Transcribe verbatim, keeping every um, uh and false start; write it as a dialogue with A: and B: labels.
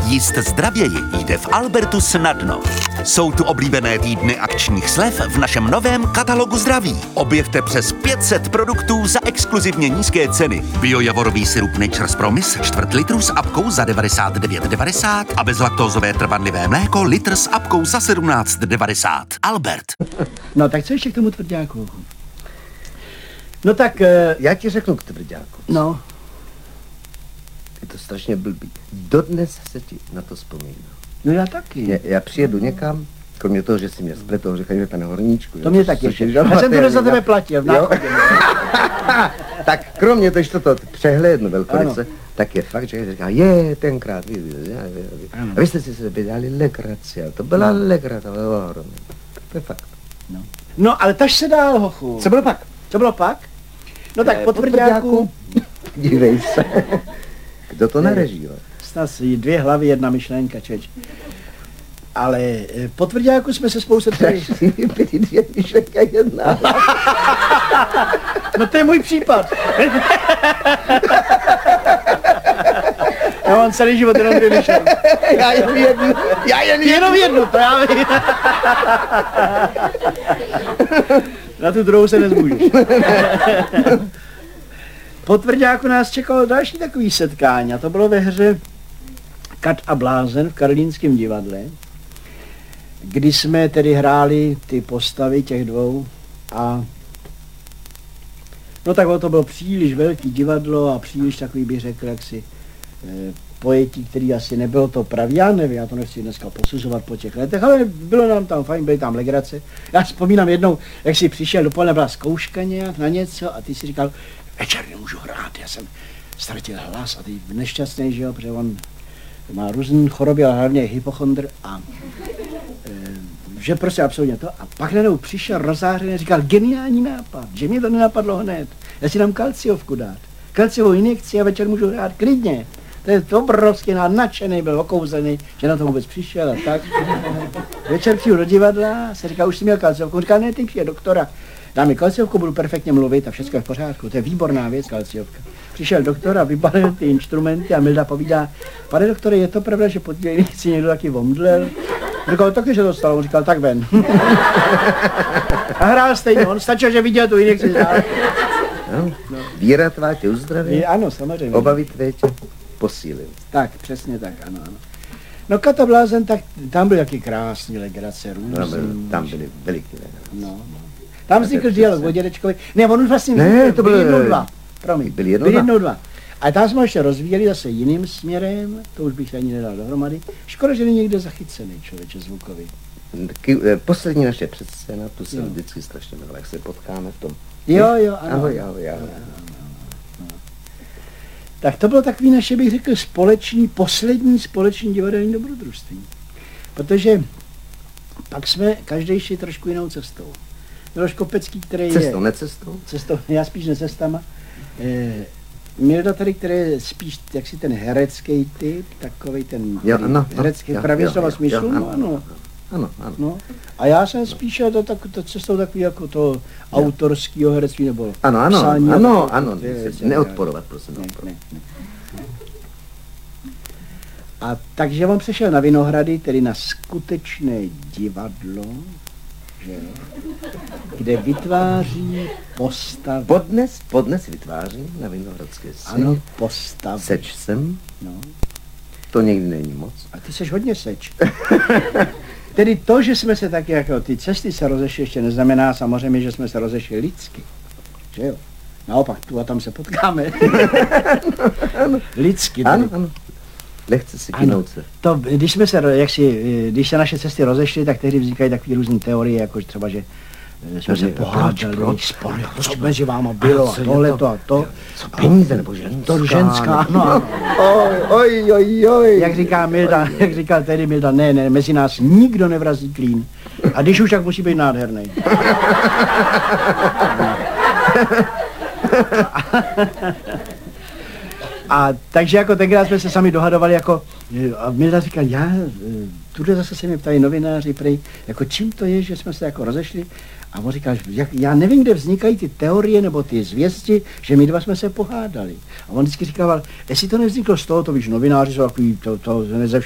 A: Jíst zdravěji jde v Albertu snadno. Jsou tu oblíbené týdny akčních slev v našem novém katalogu zdraví. Objevte přes pět set produktů za exkluzivně nízké ceny. Biojavorový sirup Nature's Promise čtvrt litru s apkou za devadesát devět devadesát a bezlaktózové trvanlivé mléko litr s apkou za sedmnáct devadesát. Albert.
B: No tak co ještě k tomu tvrďáku? No tak... Uh,
C: Já ti řeknu k tvrďáku.
B: No.
C: Je to strašně blbý. Dodnes se ti na to vzpomínám.
B: No já taky.
C: Já, já přijedu někam, kromě toho, že si mě spletl, říkají, že pane Horníčku.
B: To mě taky ještě. Já jsem to za tebe platil v náchodě.
C: Tak kromě toho, že to přehlédnu velkoryse, tak je fakt, že říká, je, tenkrát, vy, vy, vy, vy. A vy jste si se dělali legraci, ale to byla no. legra, to bylo ohromné. To je fakt.
B: No. no, ale taž se dál, hochu.
C: Co bylo pak?
B: Co bylo pak? No tak po tvrďáku.
C: Dívej se. Kdo to narežíval?
B: Snad dvě hlavy, jedna myšlenka, čeč. Ale po tvrďáku jsme se spolu setkali.
C: Byly dvě myšlenka, jedna.
B: No to je můj případ. Já mám celý život jenom dvě myšlenky.
C: Já jen jednu. Já jen jednu.
B: Jenom jednu, to já vím. Na tu druhou se nezmůžeš. Po tvrďáku nás čekalo další takový setkání a to bylo ve hře Kat a blázen v Karlínském divadle, kdy jsme tedy hráli ty postavy těch dvou a no tak to bylo příliš velký divadlo a příliš takový, bych řekl, jaksi e, pojetí, který asi nebylo to pravý, já nevím, já to nechci dneska posuzovat po těch letech, ale bylo nám tam fajn, byly tam legrace. Já vzpomínám jednou, jak jsi přišel dopoledne, byla zkouška nějak na něco a ty si říkal, večer nemůžu hrát, já jsem ztratil hlas a ty nešťastný, že jo, protože on má různý choroby, ale hlavně hypochondr a e, že prostě absolutně to. A pak najednou přišel rozářený a říkal, geniální nápad, že mě to nenapadlo hned, já si dám kalciovku dát, kalciovou injekci a večer můžu hrát klidně. To je to obrovský nadšený, byl okouzený, že na to vůbec přišel a tak. Večer přijdu do divadla, se říká, už jsi měl kalciovku, on říká, ne, ty přijde doktora. Dá mi kalciovku, budu perfektně mluvit a všechno je v pořádku, to je výborná věc, kalciovka. Přišel doktor a vybalil ty instrumenty a Milda povídá, pane doktore, je to pravda, že pod tím si někdo taky omdlel? Říkal, taky se to stalo, on říkal, tak ven. A hrál stejně, on stačil, že viděl tu injekci.
C: No, no. Víra tvá tě uzdraví.
B: Ano, samozřejmě.
C: Obavy tvé tě posílil.
B: Tak, přesně tak, ano, ano. No Kat a blázen, tak tam byly taky krásný legrace, různý.
C: Tam, byl, tam byly veliký legrace.
B: No, no. Tam vznikl dialog o dědečkovi. Ne, on už vlastně
C: ne, to
B: byl jednou dva. Promiň,
C: byli jednou,
B: byli jednou dva. A tam jsme ještě rozvíjeli zase jiným směrem, to už bych ani nedal dohromady. Škoda, že není někde zachycený člověče zvukový.
C: Poslední naše předscéna, tu jsem jo. vždycky strašně miloval, jak se potkáme v tom.
B: Jo, jo, ano.
C: Ahoj, ahoj, ahoj.
B: Tak to bylo takový naše, bych řekl, společný, poslední společný divadelní dobrodružství. Protože pak jsme každý šli trošku jinou cestou. Miloš Kopecký, který
C: cestou,
B: je...
C: Cestou, necestou?
B: Cestou, já spíš necestama. E, Milda tady, který je spíš jaksi ten herecký typ, takovej ten
C: jo, ano,
B: herecký
C: jo,
B: pravý
C: jo,
B: slova
C: jo,
B: smyslu,
C: jo,
B: no ano.
C: Ano, ano.
B: No. A já jsem spíš to, tak, to cestou takový jako to jo. autorského herectví nebo
C: ano, ano,
B: psání.
C: Ano,
B: jako,
C: ano, ano,
B: je,
C: neodporovat, prosím.
B: Ne, ne, ne. A takže on přešel na Vinohrady, tedy na skutečné divadlo, že kde vytváří postavy.
C: Podnes, podnes vytváří na Vinohradské scéně.
B: Ano, postavy.
C: Seč jsem.
B: No.
C: To někdy není moc.
B: A ty seš hodně seč. Tedy to, že jsme se taky jako ty cesty se rozešli, ještě neznamená samozřejmě, že jsme se rozešli lidsky. Že jo? Naopak, tu a tam se potkáme.
C: ano,
B: lidsky.
C: Ano, tedy. Ano. Lehce si kynout se.
B: To, když jsme se, jak si, když se naše cesty rozešly, tak tehdy vznikají takové různé teorie, jako třeba, že jsme se pohádali,
C: proč,
B: spory, proč mezi váma bylo, a tohleto a to.
C: Co peníze nebo ženská?
B: To ženská, no.
C: Oj, oj, oj.
B: Jak říká Milda, jak říkal tehdy Milda, ne, ne, mezi nás nikdo nevrazí klín. A když už, tak musí být nádherný. A takže jako tenkrát jsme se sami dohadovali, jako, a Milda říkal, já, tuhle zase se mě ptají novináři, prej, jako čím to je, že jsme se jako rozešli. A on říkal, jak, já nevím, kde vznikají ty teorie nebo ty zvěsti, že my dva jsme se pohádali. A on vždycky říkal, jestli to nevzniklo z toho, to víš, novináři jsou takový, to, to ze